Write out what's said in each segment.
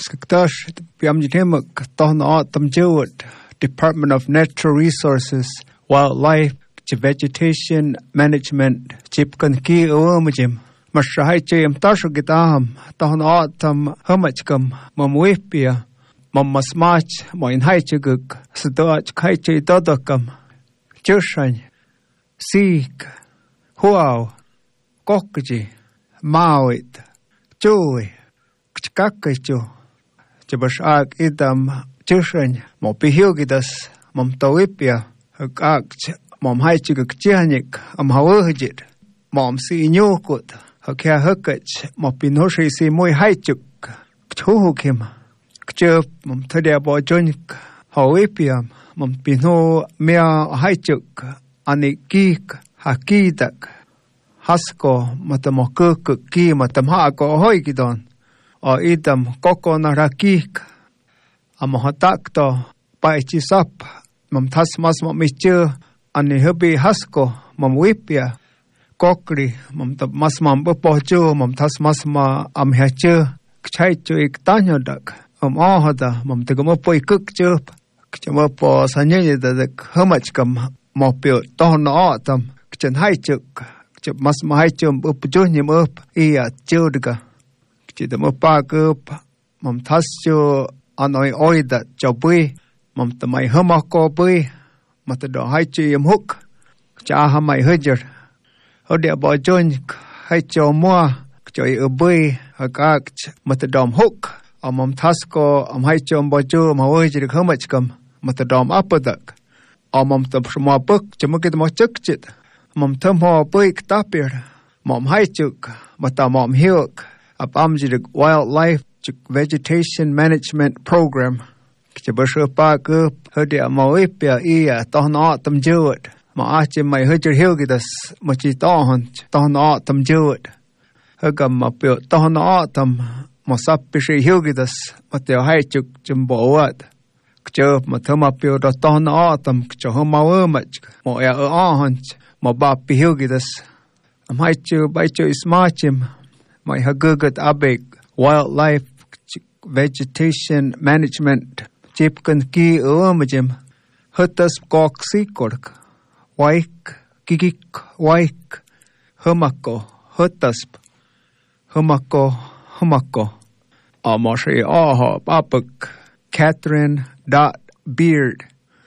Skaktash Piamjitem Tohna Tamjewit, Department of Natural Resources, Wildlife, Vegetation Management, Chipkanki Omajim, Mashahaichim Tashugitaham, Tohna Tam Hamachkam, Mamwipia, Mamasmach, Moin Haichuguk, Sadach Kaichi Dodokam, Jushan, Seek, Huao, Kokji, Mawit, Joy, Kakacho, Jabashak Idam, Jushan, Mopihugidas, Momtawipia, Hagach, Mom Haichuguk Janik, Amhawajit, Mom Si Nyokut, Hakia Hukach, Mopinoshi Si Mui Haichuk, Chuhukim, Kchup, Mom Tadia Bojonik, Hawipiam, Mom Pino Mea Haichuk, Anikik, Hakidak, Hasko, Matamokuk, Ki, Matamhako, Hoigidon, or Idam, Koko Narakik, Amahatakto, Paichisap, Mom Tasmas Momichu, Anihubi Hasko, Mom Wipia, Kokri, Mom Masmam Bupoju, Mom Tasmasma Amhachu, Kchaichu Iktanyodak, Ohada, Mom Tegamopo Cookchup, Kchamopo Sanyay, the Humachkam, Mopio, Don Autumn, Kchan Haichuk, Masma Haichum, Upjunium up, Ia Childiga, Chidamopak up, Mom Tasio, Anoi Oida, Jobui, Mom Tamai Humako Bui, Matado Haichum Hook, Chaha my Hudger, Hodia Bojoin, Haicho Moa, Joy Ubui, Hagak, Matadom Hook, Mom Tasco, Haichum Bojo, Mawajik Humachkam, Matadom Apadak, Mom Tamshma Book, Jamukit Mochukchit, Mom Tumho Buik Tapir, Mom Haichuk, Matamom Hilk, Abamjik Wildlife Vegetation Management Program, Kchabashu Park up, Hodia Mawipia, Ia, Tohna Tamjewit, Maachim my Hudger Hilgidas, Machiton, Tohna Tamjewit, Hugam Mapio, Tohna Autumn, Mosapishi Hilgidas, Mateo Haichuk, Jumboat. Kjob Matamapio, Tohna Autumn, Kjohoma Womach, Moya Ahunch, Mobapi Hilgidas, Amhaichu, Baichu Ismachim, my Hagugut Abig, Wildlife Vegetation Management, Chipkan Ki Umajim, Hutas Gok Sikork, Waik, Kikik, Waik, Humako, Hutasp, Humako, Amoshi Aha, Babuk, Catherine. Beard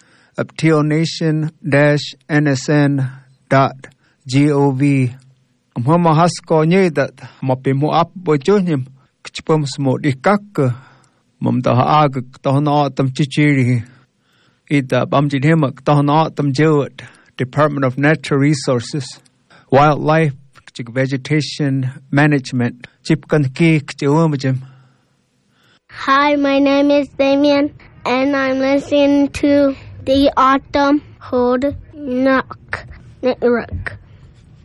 uptilnation-nsn.gov Mama hasko nye that mapimu up bojonim kchpum smo dikak mum da ag tohna tam chichiri ida bamjin himak tohna tam jewet Department of Natural Resources Wildlife Vegetation Management chipkan ki kchumajim. Hi, my name is Damien, and I'm listening to the Autumn Hold Knock Network.